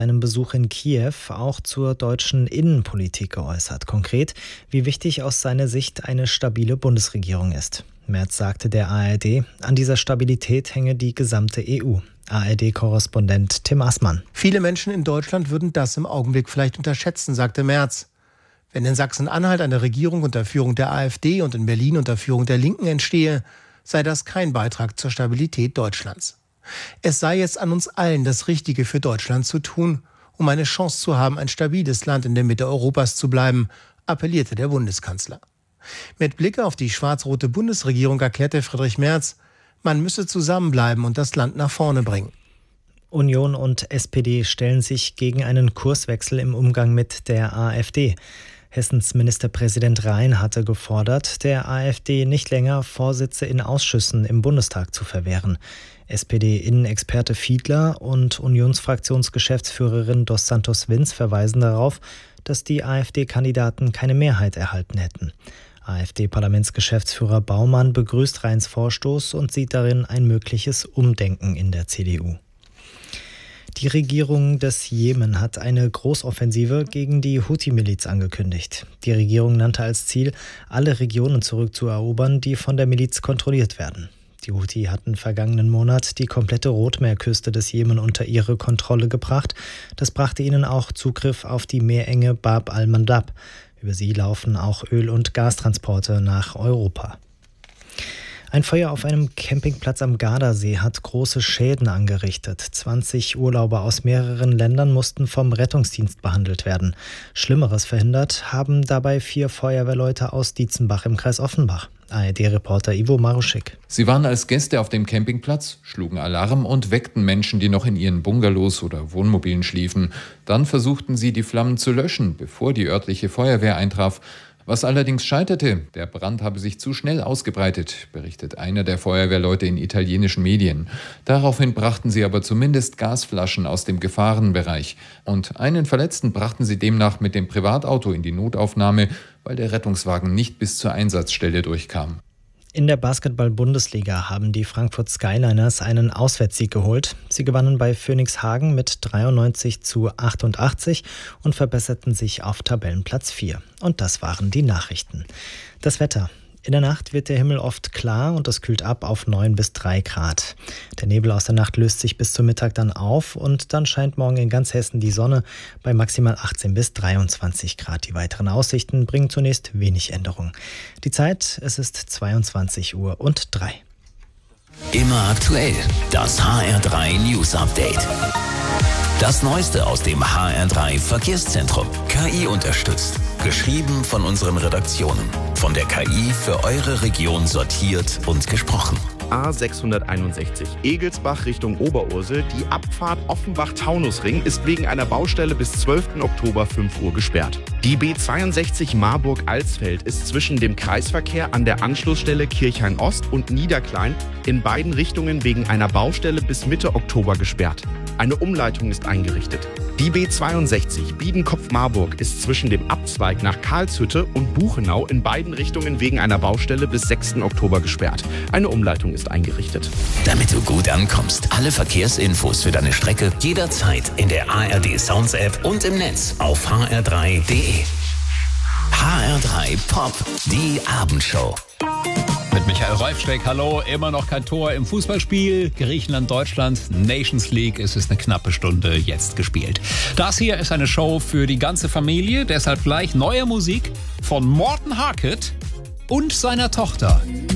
Einem Besuch in Kiew auch zur deutschen Innenpolitik geäußert. Konkret, wie wichtig aus seiner Sicht eine stabile Bundesregierung ist. Merz sagte der ARD, an dieser Stabilität hänge die gesamte EU. ARD-Korrespondent Tim Assmann. Viele Menschen in Deutschland würden das im Augenblick vielleicht unterschätzen, sagte Merz. Wenn in Sachsen-Anhalt eine Regierung unter Führung der AfD und in Berlin unter Führung der Linken entstehe, sei das kein Beitrag zur Stabilität Deutschlands. Es sei jetzt an uns allen, das Richtige für Deutschland zu tun, um eine Chance zu haben, ein stabiles Land in der Mitte Europas zu bleiben, appellierte der Bundeskanzler. Mit Blick auf die schwarz-rote Bundesregierung erklärte Friedrich Merz, man müsse zusammenbleiben und das Land nach vorne bringen. Union und SPD stellen sich gegen einen Kurswechsel im Umgang mit der AfD. Hessens Ministerpräsident Rhein hatte gefordert, der AfD nicht länger Vorsitze in Ausschüssen im Bundestag zu verwehren. SPD-Innenexperte Fiedler und Unionsfraktionsgeschäftsführerin Dos Santos Vince verweisen darauf, dass die AfD-Kandidaten keine Mehrheit erhalten hätten. AfD-Parlamentsgeschäftsführer Baumann begrüßt Rheins Vorstoß und sieht darin ein mögliches Umdenken in der CDU. Die Regierung des Jemen hat eine Großoffensive gegen die Houthi-Miliz angekündigt. Die Regierung nannte als Ziel, alle Regionen zurückzuerobern, die von der Miliz kontrolliert werden. Die Houthi hatten vergangenen Monat die komplette Rotmeerküste des Jemen unter ihre Kontrolle gebracht. Das brachte ihnen auch Zugriff auf die Meerenge Bab al-Mandab. Über sie laufen auch Öl- und Gastransporte nach Europa. Ein Feuer auf einem Campingplatz am Gardasee hat große Schäden angerichtet. 20 Urlauber aus mehreren Ländern mussten vom Rettungsdienst behandelt werden. Schlimmeres verhindert haben dabei 4 Feuerwehrleute aus Dietzenbach im Kreis Offenbach. ARD-Reporter Ivo Maruschik. Sie waren als Gäste auf dem Campingplatz, schlugen Alarm und weckten Menschen, die noch in ihren Bungalows oder Wohnmobilen schliefen. Dann versuchten sie, die Flammen zu löschen, bevor die örtliche Feuerwehr eintraf. Was allerdings scheiterte, der Brand habe sich zu schnell ausgebreitet, berichtet einer der Feuerwehrleute in italienischen Medien. Daraufhin brachten sie aber zumindest Gasflaschen aus dem Gefahrenbereich. Und einen Verletzten brachten sie demnach mit dem Privatauto in die Notaufnahme, weil der Rettungswagen nicht bis zur Einsatzstelle durchkam. In der Basketball-Bundesliga haben die Frankfurt Skyliners einen Auswärtssieg geholt. Sie gewannen bei Phoenix Hagen mit 93-88 und verbesserten sich auf Tabellenplatz 4. Und das waren die Nachrichten. Das Wetter. In der Nacht wird der Himmel oft klar und es kühlt ab auf 9 bis 3 Grad. Der Nebel aus der Nacht löst sich bis zum Mittag dann auf und dann scheint morgen in ganz Hessen die Sonne bei maximal 18 bis 23 Grad. Die weiteren Aussichten bringen zunächst wenig Änderung. Die Zeit, es ist 22:03 Uhr. Immer aktuell, das HR3 News Update. Das Neueste aus dem HR3 Verkehrszentrum. KI unterstützt. Geschrieben von unseren Redaktionen. Von der KI für eure Region sortiert und gesprochen. A661 Egelsbach Richtung Oberursel. Die Abfahrt Offenbach-Taunusring ist wegen einer Baustelle bis 12. Oktober 5 Uhr gesperrt. Die B62 Marburg-Alsfeld ist zwischen dem Kreisverkehr an der Anschlussstelle Kirchhain-Ost und Niederklein in beiden Richtungen wegen einer Baustelle bis Mitte Oktober gesperrt. Eine Umleitung ist eingerichtet. Die B62 Biedenkopf-Marburg ist zwischen dem Abzweig nach Karlshütte und Buchenau in beiden Richtungen wegen einer Baustelle bis 6. Oktober gesperrt. Eine Umleitung ist eingerichtet. Damit du gut ankommst, alle Verkehrsinfos für deine Strecke jederzeit in der ARD Sounds App und im Netz auf hr3.de. HR3 Pop, die Abendshow. Mit Michael Reufsteck, hallo, immer noch kein Tor im Fußballspiel. Griechenland, Deutschland, Nations League, es ist eine knappe Stunde jetzt gespielt. Das hier ist eine Show für die ganze Familie, deshalb gleich neue Musik von Morten Harket und seiner Tochter.